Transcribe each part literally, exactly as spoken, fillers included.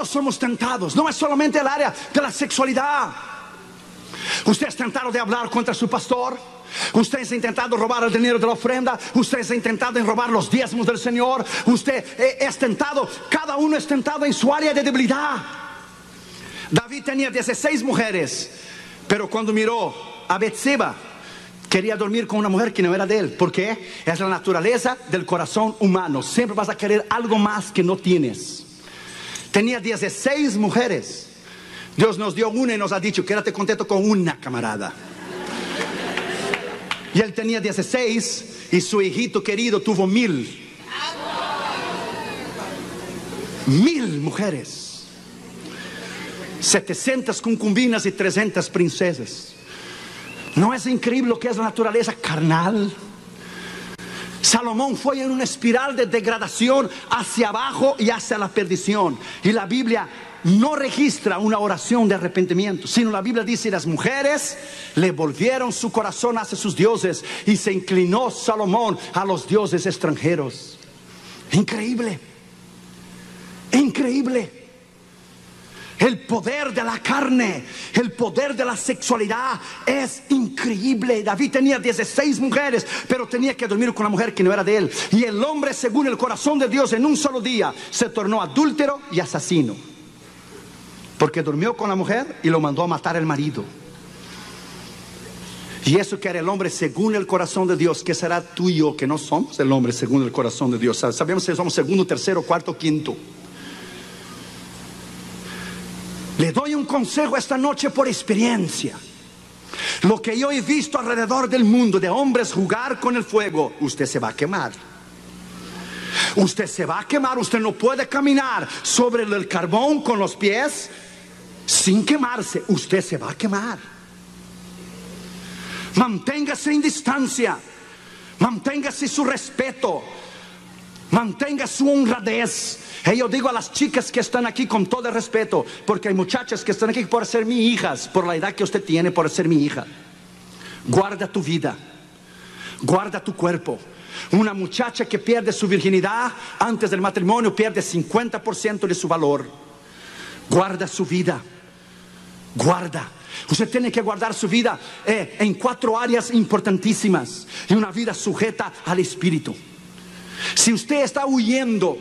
Todos somos tentados. No es solamente el área de la sexualidad. Usted es tentado de hablar contra su pastor. Usted ha intentado robar el dinero de la ofrenda. Usted ha intentado en robar los diezmos del Señor. Usted es tentado. Cada uno es tentado en su área de debilidad. David tenía dieciséis mujeres, pero cuando miró a Betseba, quería dormir con una mujer que no era de él. ¿Por qué? Es la naturaleza del corazón humano. Siempre vas a querer algo más que no tienes. Tenía dieciséis mujeres. Dios nos dio una y nos ha dicho: quédate contento con una, camarada. Y él tenía dieciséis y su hijito querido tuvo mil. Mil mujeres, setecientas concubinas y trescientas princesas. ¿No es increíble lo que es la naturaleza carnal? Salomón fue en una espiral de degradación hacia abajo y hacia la perdición. Y la Biblia no registra una oración de arrepentimiento, sino la Biblia dice: las mujeres le volvieron su corazón hacia sus dioses, y se inclinó Salomón a los dioses extranjeros. Increíble, increíble. El poder de la carne, el poder de la sexualidad es increíble. David tenía dieciséis mujeres, pero tenía que dormir con una mujer que no era de él. Y el hombre, según el corazón de Dios, en un solo día se tornó adúltero y asesino, porque durmió con la mujer y lo mandó a matar el marido. Y eso que era el hombre según el corazón de Dios. ¿Qué será tú y yo que no somos el hombre según el corazón de Dios? Sabemos si somos segundo, tercero, cuarto, quinto. Le doy un consejo esta noche por experiencia. Lo que yo he visto alrededor del mundo de hombres jugar con el fuego, usted se va a quemar. Usted se va a quemar. Usted no puede caminar sobre el carbón con los pies sin quemarse. Usted se va a quemar. Manténgase en distancia. Manténgase su respeto. Mantenga su honradez. Y yo digo a las chicas que están aquí con todo el respeto, porque hay muchachas que están aquí por ser mi hijas, por la edad que usted tiene, por ser mi hija. Guarda tu vida. Guarda tu cuerpo. Una muchacha que pierde su virginidad antes del matrimonio pierde cincuenta por ciento de su valor. Guarda su vida. Guarda. Usted tiene que guardar su vida eh, en cuatro áreas importantísimas. Y una vida sujeta al Espíritu. Si usted está huyendo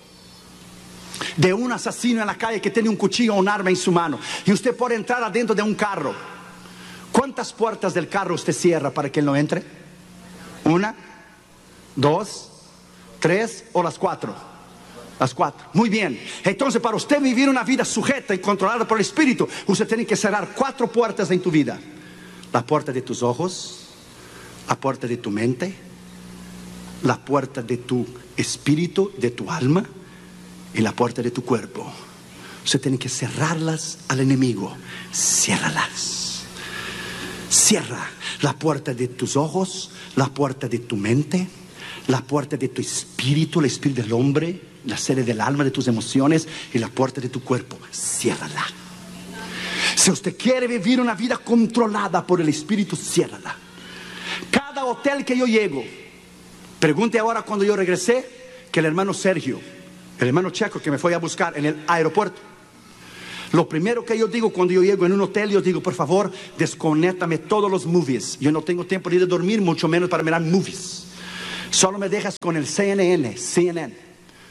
de un asesino en la calle que tiene un cuchillo o un arma en su mano, y usted puede entrar adentro de un carro, ¿cuántas puertas del carro usted cierra para que él no entre? ¿Una? ¿Dos? ¿Tres? ¿O las cuatro? Las cuatro. Muy bien. Entonces, para usted vivir una vida sujeta y controlada por el Espíritu, usted tiene que cerrar cuatro puertas en tu vida: la puerta de tus ojos, la puerta de tu mente, la puerta de tu espíritu, de tu alma, y la puerta de tu cuerpo. Usted tiene que cerrarlas al enemigo. Ciérralas. Cierra la puerta de tus ojos, la puerta de tu mente, la puerta de tu espíritu, el espíritu del hombre, la sede del alma, de tus emociones, y la puerta de tu cuerpo. Ciérrala. Si usted quiere vivir una vida controlada por el Espíritu, ciérrala. Cada hotel que yo llego, pregunte ahora cuando yo regresé, que el hermano Sergio, el hermano Checo que me fue a buscar en el aeropuerto, lo primero que yo digo cuando yo llego en un hotel, yo digo: por favor, desconéctame todos los movies. Yo no tengo tiempo ni de dormir, mucho menos para mirar movies. Solo me dejas con el C N N, C N N.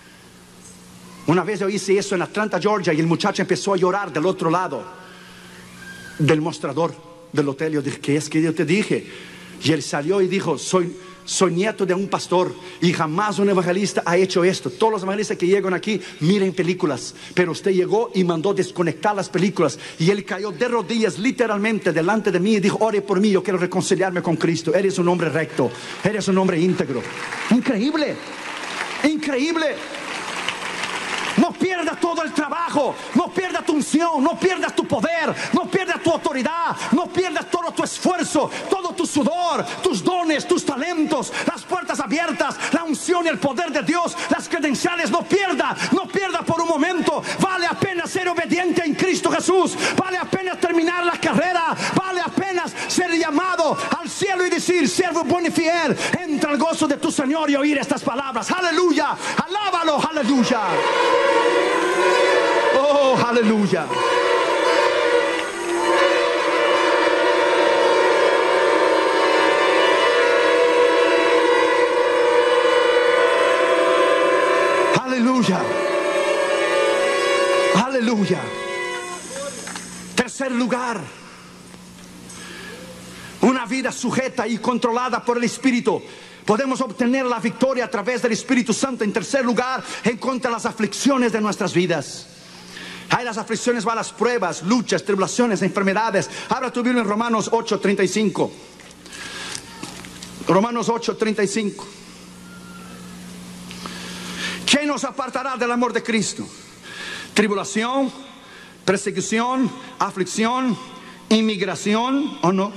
Una vez yo hice eso en Atlanta, Georgia, y el muchacho empezó a llorar del otro lado del mostrador del hotel. Yo dije: ¿qué es que yo te dije? Y él salió y dijo: soy... Soy nieto de un pastor y jamás un evangelista ha hecho esto. Todos los evangelistas que llegan aquí miren películas, pero usted llegó y mandó desconectar las películas. Y él cayó de rodillas literalmente delante de mí y dijo: ore por mí, yo quiero reconciliarme con Cristo. Eres un hombre recto, eres un hombre íntegro. Increíble, increíble. No pierdas todo el trabajo, no pierdas tu unción, no pierdas tu poder, no pierdas tu autoridad, no pierdas todo tu esfuerzo, todo tu sudor, tus dones, tus talentos, las puertas abiertas, la unción y el poder de Dios, las credenciales. No pierda, no pierda por un momento. Vale la pena ser obediente en Cristo Jesús, vale la pena terminar la carrera, vale la pena ser llamado al cielo y decir: siervo bueno y fiel, entra al gozo de tu Señor, y oír estas palabras. Aleluya, alábalo, aleluya. Oh, aleluya. Aleluya. Aleluya. Tercer lugar, una vida sujeta y controlada por el Espíritu. Podemos obtener la victoria a través del Espíritu Santo. En tercer lugar, en contra de las aflicciones de nuestras vidas. Hay las aflicciones, van las pruebas, luchas, tribulaciones, enfermedades. Abra tu Biblia en Romanos ocho, treinta y cinco. Romanos ocho, treinta y cinco. ¿Quién nos apartará del amor de Cristo? Tribulación, persecución, aflicción, inmigración, ¿o no?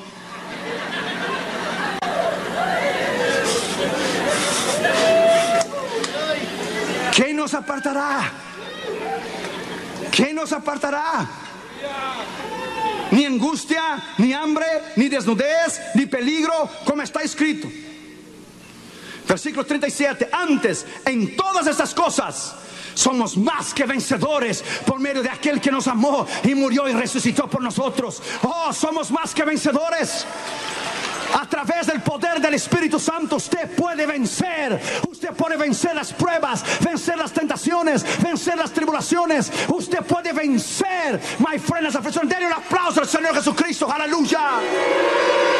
¿Quién nos apartará? ¿Quién nos apartará? Ni angustia, ni hambre, ni desnudez, ni peligro, como está escrito. Versículo treinta y siete. Antes, en todas estas cosas, somos más que vencedores por medio de aquel que nos amó y murió y resucitó por nosotros. Oh, somos más que vencedores. A través del poder del Espíritu Santo usted puede vencer. Usted puede vencer las pruebas, vencer las tentaciones, vencer las tribulaciones. Usted puede vencer, my friend, las aflicciones. Denle un aplauso al Señor Jesucristo. Aleluya.